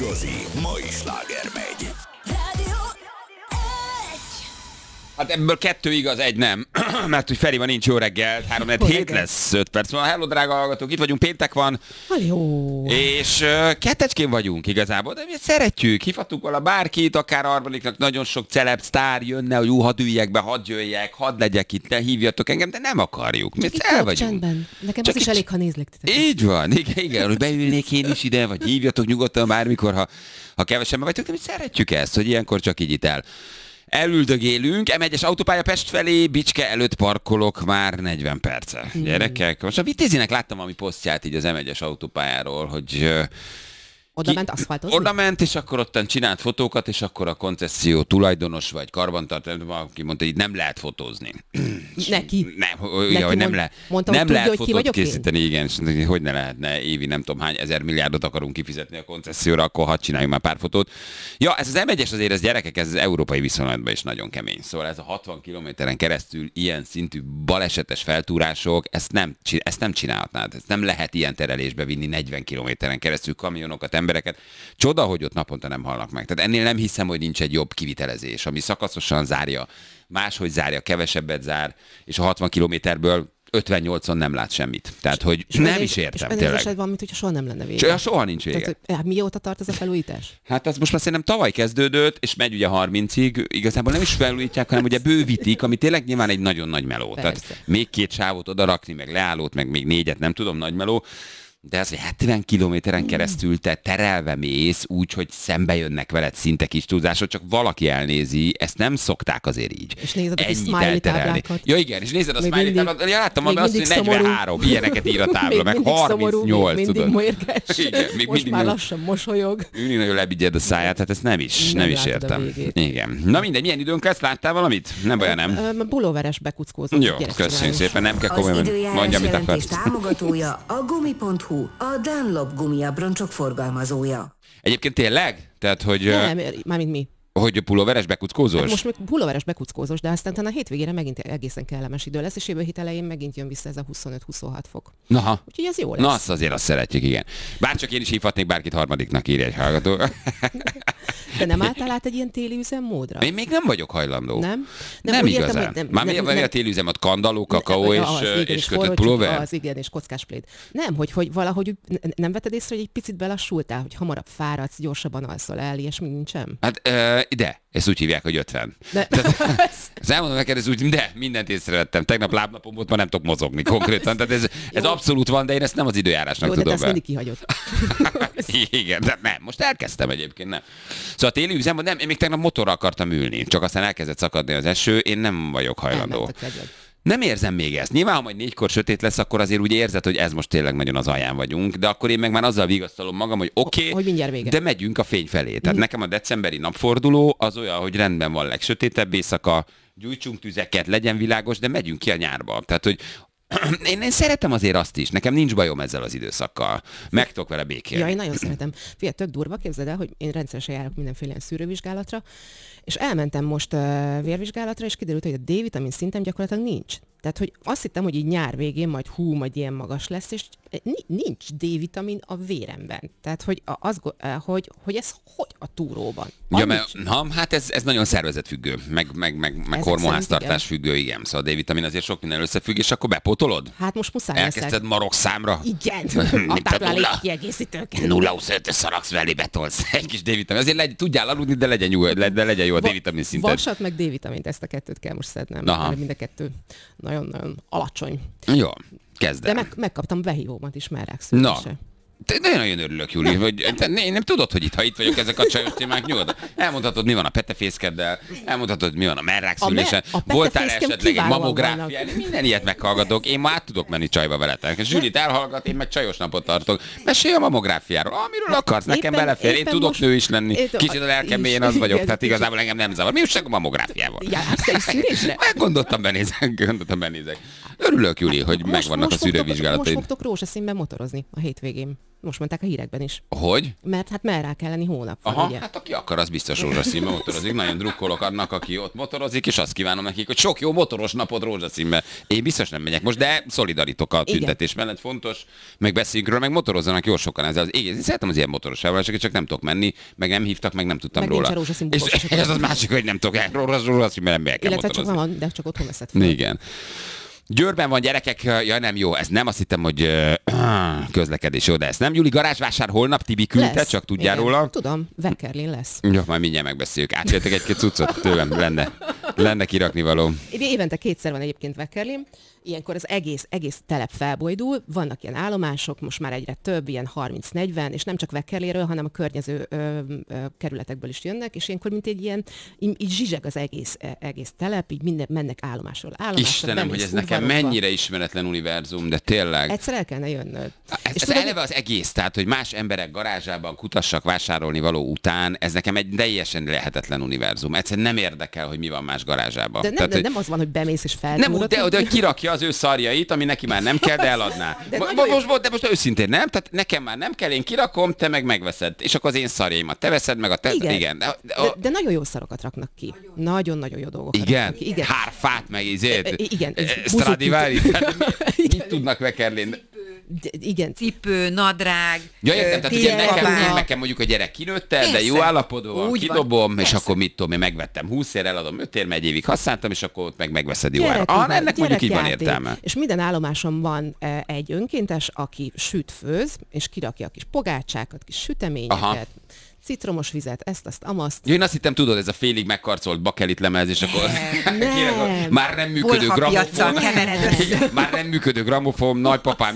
igazi mai sláger megy. Rádió 1. Hát ebből 2 igaz, 1 nem. Mert hogy Feri van, nincs jó reggel. 3-7 lesz, 5 perc van. Hello, drága hallgatók, itt vagyunk, péntek van. Halló. És kettecskén vagyunk igazából, de mi szeretjük. Hívhatunk vala bárkit, akár harmadiknak nagyon sok celeb sztár jönne, hogy hadd üljek be, hadd jöjjek, hadd legyek itt, ne hívjatok engem, de nem akarjuk. Mi el vagyunk. Csendben. Nekem Csak az is elég, ha nézlek titeket. Így van, igen, hogy beülnék én is ide, vagy hívjatok nyugodtan bármikor, ha kevesebben vagytok, de mi szeretjük ezt, hogy ilyenkor csak így itt elüldögélünk. M1-es autópálya Pest felé, Bicske előtt parkolok már 40 perce. Gyerekek, most a Vitézinek láttam valami posztját így az M1-es autópályáról, hogy... Oda ment aszfaltozni? Oda ment, és akkor ottan csinált fotókat, és akkor a koncesszió tulajdonos vagy karbantartó, aki mondta, hogy nem lehet fotózni. Neki? Nem lehet hogy fotót készíteni, igen, és hogy ne lehetne évi nem tudom hány ezer milliárdot akarunk kifizetni a koncesszióra, akkor hadd csináljunk már pár fotót. Ja, ez az M1-es azért, ez gyerekek, ez az európai viszonylatban is nagyon kemény. Szóval ez a 60 kilométeren keresztül ilyen szintű balesetes feltúrások, ezt nem csinálhatnád. Ezt nem lehet ilyen terelésbe vinni 40 kilométeren keresztül kamionokat, embereket. Csoda, hogy ott naponta nem halnak meg. Tehát ennél nem hiszem, hogy nincs egy jobb kivitelezés, ami szakaszosan zárja, máshogy zárja, kevesebbet zár, és a 60 kilométerből 58-on nem lát semmit. Tehát, hogy nem is értem, és tényleg. És van, mint hogyha soha nem lenne vége. Soha nincs vége. Tehát, mióta tart ez a felújítás? Hát az most már szerintem tavaly kezdődött, és megy ugye 30-ig. Igazából nem is felújítják, hanem ugye bővítik, ami tényleg nyilván egy nagyon nagy meló. Persze. Tehát még 2 sávot odarakni, meg leállót, meg még 4-et, nem tudom, nagy meló. De az, hogy 70 kilométeren keresztül te terelve mész, úgy, hogy szembe jönnek veled szinte kis túlzásod, csak valaki elnézi, ezt nem szokták azért így. És nézed a kis ennyit smiley elterelni. táblákat. Ja igen, és nézed a Még smiley mindig- táblát, ja, láttam még abban azt, hogy mindig szomorú. 43, ilyeneket ír a tábla, meg mindig szomorú, 38, még mindig tudod. mérges. Igen, még Most mindig már nagyon- lassan mosolyog. Ülni nagyon lebigyed a száját, hát ezt nem is Nem látod a értem. végét. Igen. Na mindegy, milyen időnk lesz? Láttál valamit? Nem baj, nem. Pulóveres bekuckózott. Jó, Gyere, köszönjük csináljuk. szépen, nem kell Az komolyan. időjárás Mondja, mit jelentés akarsz. támogatója a Gumi.hu, a Dunlop gumiabroncsok forgalmazója. Egyébként tényleg? Tehát, hogy, Nem, mármint mi. hogy pulóveres bekuckózós? Hát most még pulóveres bekuckózós, de aztán a hétvégére megint egészen kellemes idő lesz, és jövő hét elején megint jön vissza ez a 25-26 fok. Naha. Úgyhogy ez jó lesz. Na, azt szeretjük, igen. Bárcsak én is hívhatnék bárkit harmadiknak, írja egy hallgató. De nem álltál át egy ilyen téli üzemmódra? Én még nem vagyok hajlandó. Nem? Nem úgy igazán. értem, hogy Már mi a téli üzem? Ott kandalló, kakaó az, igen, és kötött forró pulóver? csukka, az, igen, és kockás pléd. Nem, hogy valahogy úgy nem vetted észre, hogy egy picit belassultál, hogy hamarabb fáradsz, gyorsabban alszol el, ilyesmi nincsen? Hát ide, ezt úgy hívják, hogy 50. De, Ez elmondom neked, ez úgy, de mindent észrevettem. Tegnap lábnapom volt, ma nem tudok mozogni konkrétan. Tehát ez abszolút van, de én ezt nem az időjárásnak jó, de te tudom ezt be. mindig kihagyod. Igen, de nem, most elkezdtem egyébként, nem. Szóval a téli üzemben nem, én még tegnap motorra akartam ülni, csak aztán elkezdett szakadni az eső, én nem vagyok hajlandó. Elment a kedved. Nem érzem még ezt. Nyilván, ha majd 4-kor sötét lesz, akkor azért úgy érzed, hogy ez most tényleg nagyon az alján vagyunk, de akkor én meg már azzal vigasztalom magam, hogy oké, Hogy mindjárt vége. de megyünk a fény felé. Tehát nekem a decemberi napforduló az olyan, hogy rendben van legsötétebb éjszaka, gyújtsunk tüzeket, legyen világos, de megyünk ki a nyárba. Tehát, hogy én szeretem azért azt is, nekem nincs bajom ezzel az időszakkal. Meg tudok vele békélni. Ja, én nagyon szeretem. Figyelj, tök durva, képzeld el, hogy én rendszeresen járok mindenféle ilyen szűrővizsgálatra, és elmentem most vérvizsgálatra, és kiderült, hogy a D-vitamin szintem gyakorlatilag nincs. Tehát, hogy azt hittem, hogy így nyár végén majd majd ilyen magas lesz, és nincs D-vitamin a véremben. Tehát, hogy ez hogy a túróban? Ja, hát ez nagyon szervezetfüggő, meg hormonháztartás függő, igen. Szóval a D-vitamin azért sok minden összefügg, és akkor bepótolod? Hát most muszáj Elkezdted marok számra? Igen, a táplálék kiegészítők. 0,25 szaragsz velé betolsz. Egy kis D-vitamin. Azért tudjál aludni, de legyen jó a D-vitamin szinted. Vasat meg D-vitamint, ezt a kettőt kell most szednem. Mert mind a kettő nagyon-nagyon alacsony. Jó, kezd el. De megkaptam behívómat is már rákszülésre. De nagyon örülök, Júli, hogy én nem tudod, hogy ha itt vagyok ezek a csajos témák, nyugodtan. Elmondhatod, mi van a petefészkeddel, elmondhatod, mi van a merrák szülésen, voltál esetleg egy mamográfián, minden ilyet meghallgatok, én már át tudok menni csajba veletek. Zsűlit elhallgat, én meg csajos napot tartok. Mesélj a mamográfiáról, amiről akarsz, nekem belefér, én tudok nő is lenni. Kicsit a lelkem mélyén az vagyok, tehát igazából engem nem zavar. Mi újság a mamográfiával? Jársz te is szűrésre? Gondoltam, benézek. Örülök, Júli, hogy megvannak a szűrővizsgálataid. Most fogtok rózsaszínben motorozni a hétvégén. Most mondták a hírekben is. Hogy? Mert hát merrá kell lenni hónap van, Aha, ugye? hát aki akar, az biztos rózsaszínbe motorozik. Nagyon drukkolok annak, aki ott motorozik, és azt kívánom nekik, hogy sok jó motoros napot rózsaszínbe. Én biztos nem megyek most, de szolidarítok a tüntetés mellett, fontos, meg beszéljünk róla, meg motorozzanak jó sokan ezzel. Én szeretem az ilyen motoros elvonásokat, csak nem tudok menni, meg nem hívtak, meg nem tudtam Meg róla. nincs a rózsaszín És bukós ez az másik, hogy nem tudok rózsaszínbe nem kell Illetve csak motorozni. van, de csak otthon veszed fel. Igen. Győrben van gyerekek, ja nem jó, ez nem, azt hittem, hogy közlekedés, jó, de ez nem. Júli garázsvásár holnap, Tibi küldte, Lesz. csak tudjál Igen. róla. Tudom, Veckerlin lesz. Jó, majd mindjárt megbeszéljük. Átjöttek egy-két cuccot tőlem, lenne kirakni való. Évente kétszer van egyébként Veckerlin, ilyenkor az egész telep felbojdul, vannak ilyen állomások, most már egyre több, ilyen 30-40, és nem csak Veckerléről, hanem a környező kerületekből is jönnek, és ilyenkor mint egy ilyen, így zsizseg az egész telep, így minden mennek állomásról. Istenem, hogy ez nekem mennyire ismeretlen univerzum, de tényleg. Egyszer el kellene jönnöd. Ez eleve az egész, tehát, hogy más emberek garázsában kutassak vásárolni való után, ez nekem egy teljesen lehetetlen univerzum. Egyszerűen nem érdekel, hogy mi van más garázsában. De nem, tehát, nem az van, hogy bemész és nem feltúrod. úgy, de hogy kirakja az ő szarjait, ami neki már nem kell, de eladná. De Most őszintén nem, tehát nekem már nem kell, én kirakom, te meg megveszed. És akkor az én szarjaimat te veszed, meg a te... Igen. De nagyon jó szarokat raknak ki. Nagyon-nagyon jó dolgokat Igen? raknak ki. Igen. Hárfát, meg izét. Igen. Stradivari. Mit tudnak Veckerlin? Igen. Cipő, nadrág, Ja, értem, tehát ugye télkabát. nekem mondjuk a gyerek kinőtte, de Persze. jó állapotban van, Úgy kidobom, van, és persze. akkor mit tudom, én megvettem 20 ér, eladom 5 ér, egy évig használtam, és akkor ott meg megveszed jó ára. Gyerekjáték, Ennek mondjuk így van gyerekjáték. értelme. És minden állomáson van egy önkéntes, aki főz, és kirakja a kis pogácsákat, kis süteményeket, Aha. citromos vizet, ezt, amaszt. Jó, én azt hittem, tudod, ez a félig megkarcolt bakelit lemez, és akkor Nem. már nem működő Bolhapiaccal gramofon. kevered össze. Igen, már nem működő gramofon, nagypapám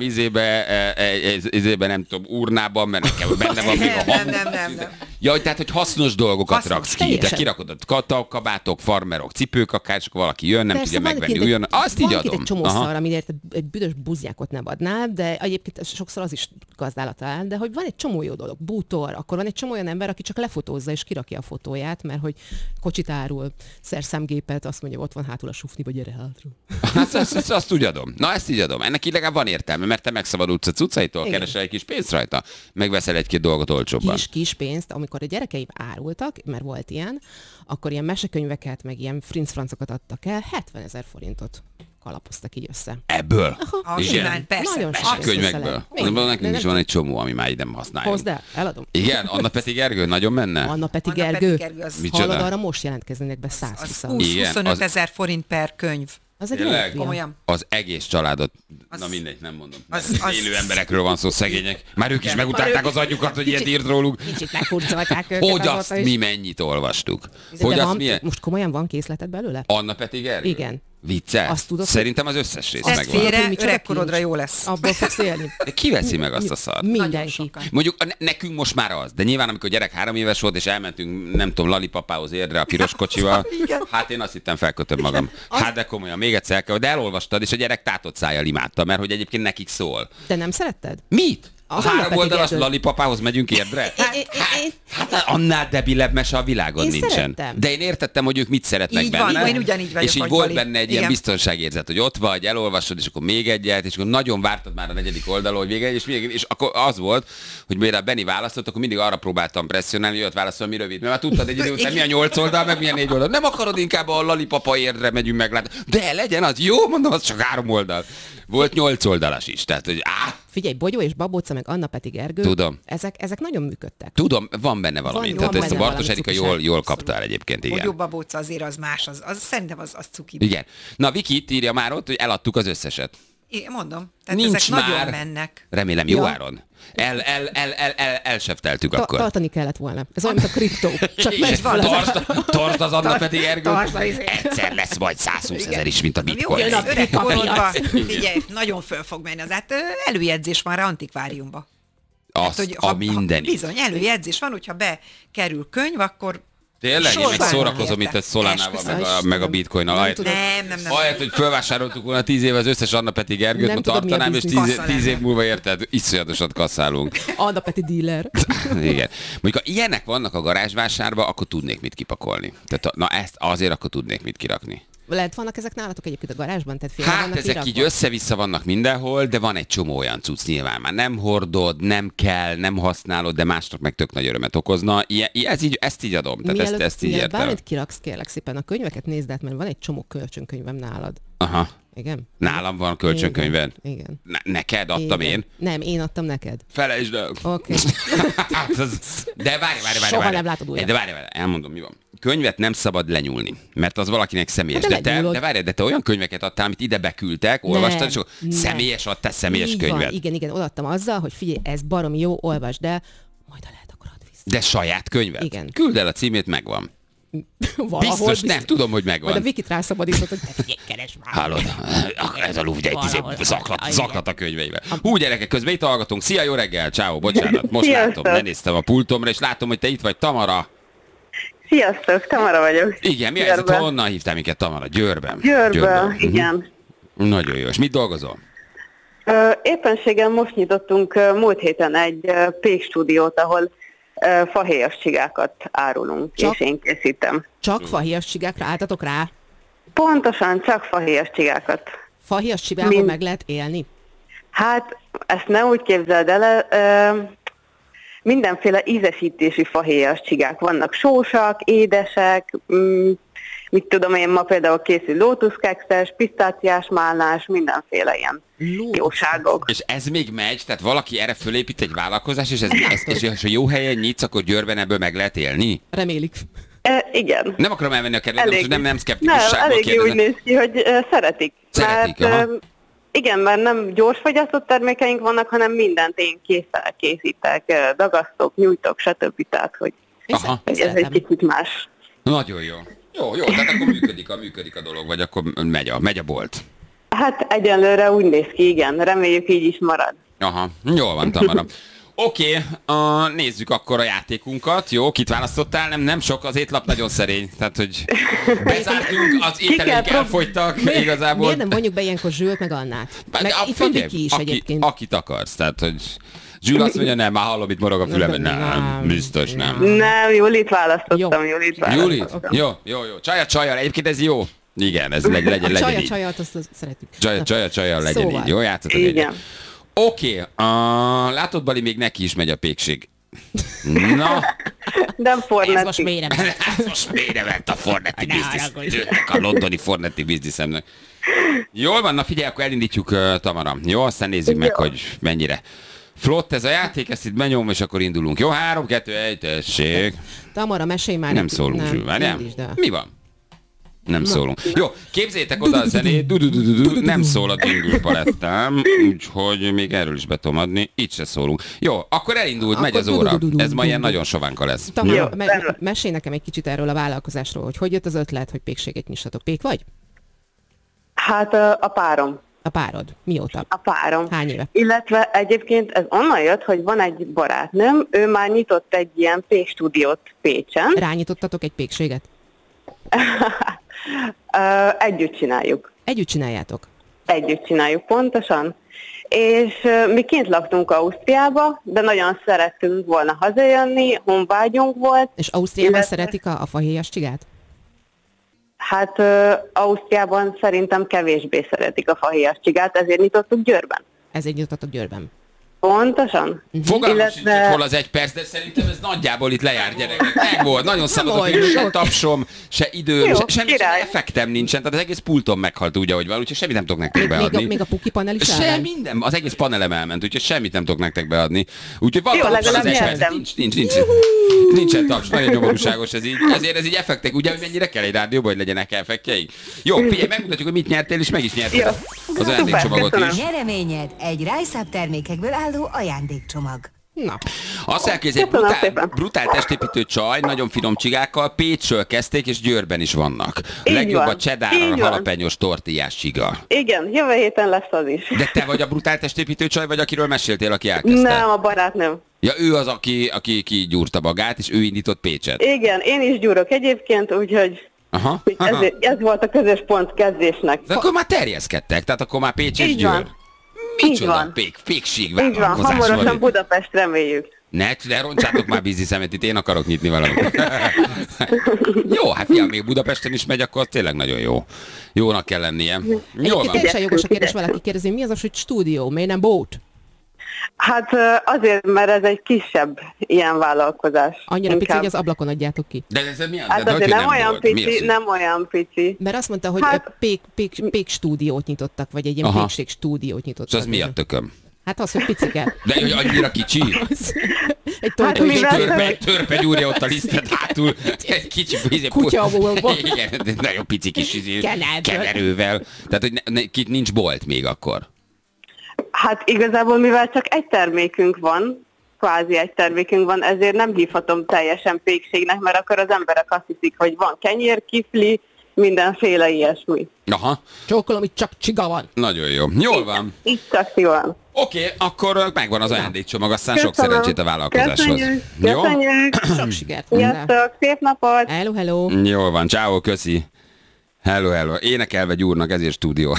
izébe nem tudom, urnában, mert nekem benne van még a Nem. Ja, hogy tehát, hogy hasznos dolgokat Hasznos, raksz ki. De teljesen. kirakod a kabátok, farmerok, cipők akár, és akkor valaki jön, nem Persze, tudja van megvenni kint újon. Azt így van kint adom. egy csomó Aha. szar, amiért egy büdös buznyákot nem adnál, de egyébként sokszor az is gazdálata áll, de hogy van egy csomó jó dolog, bútor, akkor van egy csomó olyan ember, aki csak lefotózza és kirakja a fotóját, mert hogy kocsit árul, szerszámgépet, azt mondja, ott van hátul a sufniba, gyere hátra. Hát azt úgy adom. Na, ezt így adom. Ennek így legalább van értelme, mert te megszabadulsz a cuccaitól, Igen. keresel egy kis pénzt rajta, megveszel egy-két dolgot olcsóbban. Kis pénzt, amikor a gyerekeim árultak, mert volt ilyen, akkor ilyen mesekönyveket, meg ilyen frincfrancokat adtak el, 70 000 forintot kalapoztak így össze. Ebből? Ah, Igen. simán, persze. Nagyon persze. sok. Könyvekből. Még. Nekünk De is nem van egy csomó, ami már így nem használjuk. Hozd el, eladom. Igen, Anna Peti Gergő nagyon menne? Anna Peti Anna Peti Gergő, Gergő, az- Micsoda? hallod, arra most jelentkeznének be 120 Az Igen, 20-25 az- ezer forint per könyv. Az egy Tényleg? alapja. Komolyan. Az egész családot, na Az- mindegy, nem mondom. az- Élő emberekről van szó, szegények. Már ők is megutálták az agyukat, hogy ilyet írt róluk. Kicsit meghurcolták őket. Hogy azóta azt is. mi mennyit olvastuk? De Hogy azt van, milyen? most komolyan van készleted belőle? Anna Peti Gergő? Igen. Vicces? Azt tudod, Szerintem az összes rész Tedd megvan. félre, Hogy micsoda öregkorodra kincs. jó lesz. Abból fogsz élni. De ki veszi meg azt a szart? Mindenki. sokan. Mondjuk nekünk most már az, de nyilván amikor gyerek 3 éves volt, és elmentünk, nem tudom, Lalipapához érdre a piros kocsival, hát én azt hittem felkötöm magam. Hát de komolyan, még egyszer kell, de elolvastad, és a gyerek tátott szájjal imádta, mert hogy egyébként nekik szól. De nem szeretted? Mit? A Az Anna 3 Peti oldalas Gergő. Lalipapához megyünk érdre? Én- Hát annál debilebb mese a világon Én nincsen. szerettem. De én értettem, hogy ők mit szeretnek Így benne. van, én ugyanígy vagyok, és így hogy volt Bali. benne egy ilyen Igen. biztonságérzet, hogy ott vagy, elolvasod, és akkor még egyet, és akkor nagyon vártad már a 4. oldalon, hogy még egy, és akkor az volt, hogy mire a Benni választott, akkor mindig arra próbáltam presszionálni, hogy olyat válaszol, mi rövid. Mert már tudtad egy idő után, mi a 8 oldal, meg milyen 4 oldal. Nem akarod inkább a Lalipapa érdre megyünk meglátni. De legyen az jó, mondom, az csak 3 oldal. Volt 8 oldalas is, tehát hogy Figyelj, Bogyó és Babóca, meg Anna Peti Gergő. Tudom. Ezek nagyon működtek. tudom, van benne valami. Van Tehát ezt a benne Bartos valami Erika cukiság. jól kapta el egyébként, Hogy igen. jobb a bóca azért az más, az szerintem az cuki. Igen. Na, Viki itt írja már ott, hogy eladtuk az összeset. Én mondom, tehát Nincs ezek már. nagyon mennek. Remélem jó Ja. áron. Elsefteltük akkor. Tartani kellett volna. Ez olyan, mint a kriptó. Csak Igen, megy fel az Tartsd az Anna Peti Gergőt. tartsd az izé. Egyszer lesz majd 120 000 is, mint a Jó, bitcoin. ez Jön a öreg korodban, pipapiac. figyelj, nagyon föl fog menni. Az hát előjegyzés van rá antikváriumba. Azt a minden. Bizony, előjegyzés van, hogyha bekerül könyv, akkor Tényleg, én meg sorban szórakozom van itt a érte. Solánával, Esküszöm. meg a bitcoinnal. Nem Ahelyett, tudom. Nem. ahelyett, hogy fölvásároltuk volna 10 éve az összes Anna Peti Gergőt, Nem ma tudod, mi a tartanám, és biznisz. 10 Kassa év lenne. múlva érted, iszonyatosat kasszálunk. Anna Peti dealer. Igen. Mondjuk, ha ilyenek vannak a garázsvásárban, akkor tudnék mit kipakolni. Tehát, na ezt azért akkor tudnék mit kirakni. Lehet vannak ezek nálatok egyébként a garázsban? Tehát félre Hát vannak ezek kirakva? így össze-vissza vannak mindenhol, de van egy csomó olyan cucc nyilván. Már nem hordod, nem kell, nem használod, de másnak meg tök nagy örömet okozna. Ezt így adom. Tehát ezt így mielőtt értem. bármit kiraksz, kérlek szépen, a könyveket nézd át, mert van egy csomó kölcsönkönyvem nálad. Aha. Igen? Nálam van kölcsönkönyved? Igen. Neked adtam Igen. én? Nem, én adtam neked. Felejtsd el. Oké. De várj. Soha nem látod újra. De várj, elmondom, mi van. Könyvet nem szabad lenyúlni, mert az valakinek személyes. Hát De várj, de te olyan könyveket adtál, amit ide beküldtek, olvastad, és akkor személyes adtál személyes Így könyvet. Van, igen, odaadtam azzal, hogy figyelj, ez baromi jó, olvasd el, majd ha lehet, akkor add vissza. De saját könyvet? Igen. Küld el a címét, megvan. Valahol Biztos, nem tudom, hogy megvan. Majd a Vikit rászabadított, hogy figyelj, keresd már. Hallod? Ez a lúvgy egy Valahol. zaklat a könyveivel. Hú, gyerekek, közben itt hallgatunk. Szia, jó reggel, ciao, bocsánat. Most Sziasztok. látom, lenéztem a pultomra, és látom, hogy te itt vagy, Tamara. Sziasztok, Tamara vagyok. Igen, mi a helyzet? Győrben. Honnan hívtál minket, Tamara? Győrben. Győrből, igen. Nagyon jó. És mit dolgozol? Éppenséggel most nyitottunk múlt héten egy pékstúdiót, ahol fahéjas csigákat árulunk, Csak? és én készítem. Csak fahéjas csigákra álltatok rá? Pontosan, csak fahéjas csigákat. Fahéjas csigából meg lehet élni? Hát, ezt ne úgy képzeld el, mindenféle ízesítési fahéjas csigák vannak. Sósak, édesek, mit tudom én, ma például készül lótuszkekszes, pisztáciás málnás, mindenféle ilyen jóságok. És ez még megy, tehát valaki erre fölépít egy vállalkozás, és és ha jó helyen nyitsz, akkor Győrben ebből meg lehet élni? Remélik. Igen. Nem akarom elvenni a kedvedet, nem szkeptikusságból eléggé úgy kérdezem. néz ki, hogy szeretik. Szeretik, mert, aha. igen, mert nem gyors fogyasztott termékeink vannak, hanem mindent én készsel készítek, dagasztok, nyújtok, stb. Tehát, hogy Aha. ez egy kicsit más. Nagyon jó. Jó, tehát akkor működik a dolog, vagy akkor megy a bolt. Hát egyenlőre úgy néz ki, igen. Reméljük így is marad. Aha, jól van, Tamara. Oké, nézzük akkor a játékunkat. Jó, kit választottál? Nem sok, az étlap nagyon szerény. Tehát, hogy bezártunk, az ételeink elfogytak igazából. Miért nem vonjuk be ilyenkor Zsült meg Annát? Meg itt van Viki is egyébként. Akit akarsz, tehát, hogy Zsül azt mondja, nem, már hallom, itt morog a fülem, nem, biztos nem. Nem, Julit választottam, Jó. Julit Julit? választottam. Jó. Csajjal, egyébként ez jó. Igen, ez legyen így. Csajat, azt szeretjük. Csajjal legyen Szóval. így. Jó, játszatok Igen. egyet. Oké, látod, Bali, még neki is megy a pékség. Na, Nem Ez Fornetti. most mélyre megy. ez most mélyre ment a Fornetti Ne biznisz. haragudj. A londoni Fornetti bizniszemnek. Jól van, na figyelj, akkor elindítjuk, Tamara. Jó, aztán nézzük meg, hogy mennyire flott ez a játék, ezt itt benyomom, és akkor indulunk. Jó, 3, 2, 1, tessék. Tamara, mesélj már. Nem nekünk. szólunk, Zsül, várjál. indítsd el. Mi van? Nem szólunk. Jó, képzeljétek oda a zenét, nem szól a dingül palettám, úgyhogy még erről is be tudom adni, itt se szólunk. Jó, akkor elindult, megy az óra. Ez ma ilyen nagyon sovánka lesz. Tamara, Jó, mesélj nekem egy kicsit erről a vállalkozásról, hogy jött az ötlet, hogy pékséget nyissatok. Pék vagy? Hát a párom. A párod. Mióta? A párom. Hány éve? Illetve egyébként ez onnan jött, hogy van egy barátnőm, ő már nyitott egy ilyen pékstúdiót Pécsen. Rányitottatok egy pékséget? Együtt csináljuk. Együtt csináljátok? Együtt csináljuk, pontosan. És mi kint laktunk Ausztriába, de nagyon szerettünk volna hazajönni, honvágyunk volt. És Ausztriában Illetve- szeretik a fahéjas csigát? Hát Ausztriában szerintem kevésbé szeretik a fahéjas csigát, ezért nyitottuk Győrben. Ezért nyitottatok Győrben. Pontosan. Fogalmam sincs, Illetve- hogy hol az egy perc, de szerintem ez nagyjából itt lejár, gyerekek. Meg volt, nagyon szabadok, olyan se sok. tapsom, se időm, Jó, semmi király. effektem nincsen, tehát az egész pultom meghalt úgy, ahogy van, úgyhogy semmit nem tudok nektek beadni. Még a puki panel is Se elment? minden, az egész panelem elment, úgyhogy semmit nem tudok nektek beadni. Úgyhogy van Jó, taps az legalább egy perc. nyertem. Nincsen taps, nagyon nyomorúságos ez így. Ezért ez így effektek, ugye, hogy mennyire kell egy rádióban, hogy legyenek effektjeik. Jó, figyelj, megmutatjuk, hogy mit nyertél, és meg is nyertél Jó. az ajándékcsomagot Szuper, is. Nyereményed egy Rice-Up termékekből álló ajándékcsomag. Na, Azt elképzelj, egy Köszönöm brutál, szépen. brutál testépítő csaj, nagyon finom csigákkal, Pécsről kezdték, és Győrben is vannak. Így Legjobb van, a cheddar, így a van. halapenyos tortillás csiga. Igen, jövő héten lesz az is. De te vagy a brutál testépítő csaj, vagy akiről meséltél, aki elkezdte? Nem, a barátnőm. Ja, ő az, aki kigyúrta magát, és ő indított Pécset. Igen, én is gyúrok egyébként, úgyhogy Aha. ez volt a közös pont kezdésnek. De akkor már terjeszkedtek, tehát akkor már Pécs és Így Győr. van. Micsoda Így van. pékség Így van, vállalkozás hamarosan van. Budapest reméljük. Ne roncsátok már bizniszemet, itt én akarok nyitni valamit. Jó, hát fiam, még Budapesten is megy, akkor tényleg nagyon jó. Jónak kell lennie. Jól van. Teljesen jogos a kérdés, valaki kérdezi, mi az, hogy stúdió, miért nem boat? Hát azért, mert ez egy kisebb ilyen vállalkozás. Annyira pici, hogy az ablakon adjátok ki. De ez milyen? Hát de azért nem olyan volt. pici, nem olyan pici. Mert azt mondta, hogy Hát- pék stúdiót nyitottak, vagy egy ilyen Aha. pékség stúdiót És nyitottak. az mi a tököm? Hát az, hogy picike. De hogy annyira kicsi? Egy Hát tojtó, mivel- Törpe gyúrja ott a lisztet hátul, egy kicsi Kutyabolva. Igen, de nagyon pici kis Kenerből. keverővel. Tehát, hogy nincs bolt még akkor. Hát igazából, mivel csak egy termékünk van, kvázi egy termékünk van, ezért nem hívhatom teljesen pékségnek, mert akkor az emberek azt hiszik, hogy van kenyér, kifli, mindenféle ilyesmi. Aha, Csókolom, itt csak csiga van. nagyon jó. Jól van. Itt csak jó van. Oké, akkor megvan az ajándékcsomag, aztán sok Köszönöm. szerencsét a vállalkozáshoz. Köszönjük. Jó? Köszönjük. Sok sikert. hozzá. Sziasztok, szép napot! Hello. Jól van, ciao, köszi. Hello. Énekelve gyúrnak, ezért stúdió.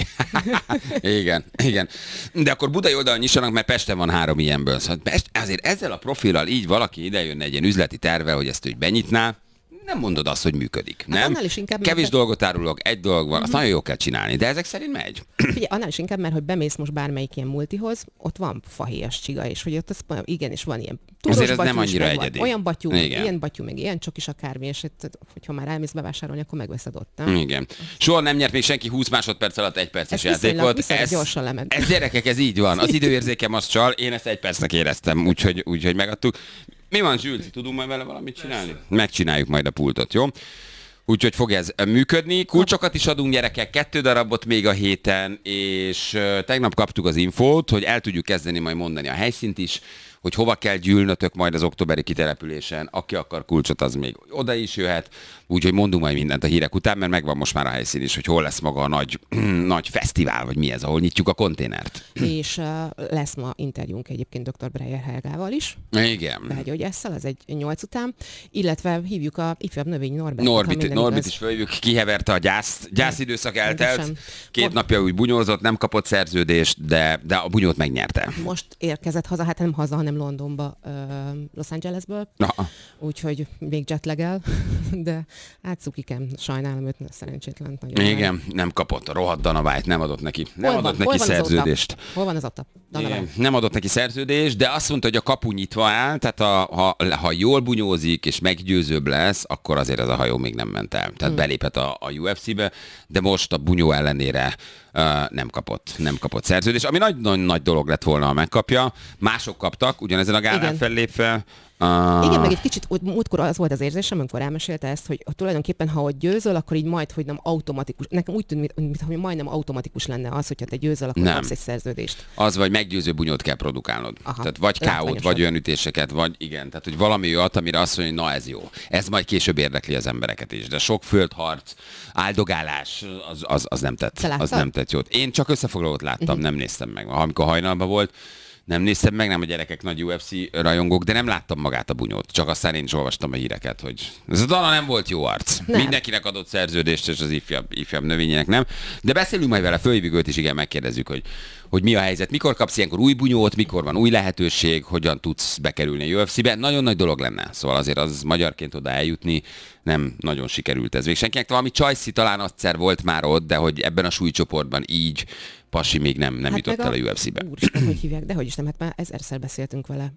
Igen. De akkor budai oldalon nyissanak, mert Pesten van 3 ilyenből. Szóval azért ezzel a profillal így valaki idejönne egy ilyen üzleti tervvel, hogy ezt úgy benyitná, nem mondod azt, hogy működik, nem? annál is inkább, Kevés mert- dolgot árulok, egy dolog van, azt nagyon jó kell csinálni, de ezek szerint megy. Figyelj, annál is inkább, mert hogy bemész most bármelyik ilyen multihoz, ott van fahéjas csiga, és hogy ott az, igenis van ilyen túros Azért ez batyú nem is, annyira meg van egyedi. olyan batyú, meg Igen. ilyen batyú, meg ilyen csokis akármi, és hogyha már elmész bevásárolni, akkor megveszed ott, nem? Igen. Soha nem nyert még senki 20 másodperc alatt 1 perces Ez játékot. viszonylag gyorsan lement. Ez gyerekek, ez így van. Az időérzékem az csal, én ezt 1 percnek éreztem, úgyhogy megadtuk. Mi van, Zsülci, tudunk majd vele valamit csinálni? Megcsináljuk majd a pultot, jó? Úgyhogy fog ez működni. Kulcsokat is adunk, gyerekek, 2 darabot még a héten, és tegnap kaptuk az infót, hogy el tudjuk kezdeni majd mondani a helyszínt is, hogy hova kell gyűlnötök majd az októberi kitelepülésen. Aki akar kulcsot, az még oda is jöhet. Úgyhogy mondunk majd mindent a hírek után, mert megvan most már a helyszín is, hogy hol lesz maga a nagy fesztivál, vagy mi ez, ahol nyitjuk a konténert. És lesz ma interjúnk egyébként dr. Breyer Helgával is, Igen. belgyógyásszal, az egy 8 után, illetve hívjuk a ifjabb növényi Norbertet. Norbit is följövük, kiheverte a gyászidőszak eltelt. Rendesen. 2 napja úgy bunyózott, nem kapott szerződést, de a bunyót megnyerte. Most érkezett haza, hát nem haza, hanem Londonba, Los Angelesből, úgyhogy még jetlegel, de hát cukikem, sajnálom őt, szerencsétlen. Nagyon Igen, nem kapott a rohadt Danavájt, nem adott neki Hol van szerződést. Hol van az OTA? Igen, nem adott neki szerződést, de azt mondta, hogy a kapu nyitva áll, tehát ha jól bunyózik és meggyőzőbb lesz, akkor azért ez a hajó még nem ment el. Tehát beléphet a UFC-be, de most a bunyó ellenére nem kapott szerződést, ami nagyon nagy dolog lett volna, ha megkapja. Mások kaptak, ugyanezen a gálán Igen. fellépve. Igen, meg egy kicsit múltkor az volt az érzésem, amikor elmesélte ezt, hogy tulajdonképpen, ha ott győzöl, akkor így majd, hogy nem automatikus. Nekem úgy tűnik, mintha majdnem automatikus lenne az, hogyha te győzöl, akkor Nem. kapsz egy szerződést. Az vagy meggyőző bunyót kell produkálnod. Aha. Tehát vagy káót, Látványosabb. vagy olyan ütéseket, vagy igen. Tehát, hogy valami olyat, amire azt mondja, hogy na ez jó. Ez majd később érdekli az embereket is. De sok földharc, áldogálás, az nem tett. Te láttad? Az nem tett jót. Én csak összefoglalót láttam, nem néztem meg. Amikor hajnalban volt, nem néztem meg, nem a gyerekek nagy UFC rajongók, de nem láttam magát a bunyót. Csak aztán én is olvastam a híreket, hogy ez a Dana nem volt jó arc. Nem. Mindenkinek adott szerződést, és az ifjabb növényének nem. De beszélünk majd vele, följövünk őt is, igen, megkérdezzük, hogy mi a helyzet, mikor kapsz ilyenkor új bunyót, mikor van új lehetőség, hogyan tudsz bekerülni a UFC-be. Nagyon nagy dolog lenne. Szóval azért az magyarként oda eljutni nem nagyon sikerült ez. Még senkinek valami Csajci talán egyszer volt már ott, de hogy ebben a súlycsoportban így pasi még nem jutott meg el a UFC-be. Úristen, hogy hívják, de hogy is nem, hát már 1000-szer beszéltünk vele.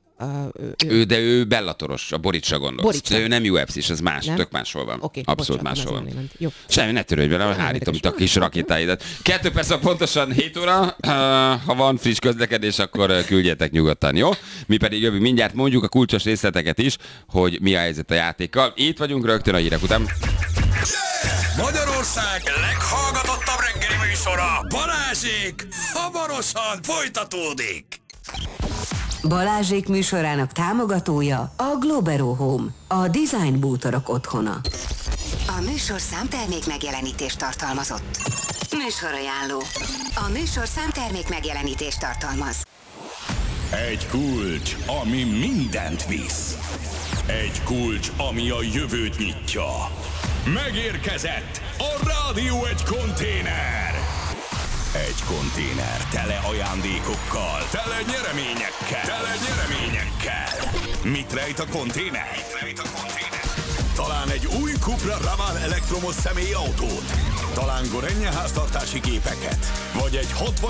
Ő Bellatoros, a Boricsra gondolsz. Boricsra. De ő nem UFC-s, ez más, Nem? tök máshol van. Oké, Abszolút bocsánat, máshol van. azon ment. Jó. Semmi, ne törődj vele, hárítom itt a kis rakétáidat. 2 perc pontosan 7 óra. Ha van friss közlekedés, akkor küldjetek nyugodtan, jó? Mi pedig jövünk mindjárt, mondjuk a kulcsos részleteket is, hogy mi a helyzet a játékkal. Itt vagyunk rögtön a hírek után. Magyarország leghallgatottabb reggeli műsora, Balázsék, hamarosan folytatódik. Balázsék műsorának támogatója a Globero Home, a design bútorok otthona. A műsorszám termék megjelenítést tartalmazott. Műsorajánló. A műsorszám termék megjelenítést tartalmaz. Egy kulcs, ami mindent visz. Egy kulcs, ami a jövőt nyitja. Megérkezett a Rádió egy konténer. Egy konténer tele ajándékokkal, tele nyereményekkel. Mit rejt a konténer? Talán egy új Cupra Raval elektromos személyautót? Talán Gorenje háztartási gépeket? Vagy egy 60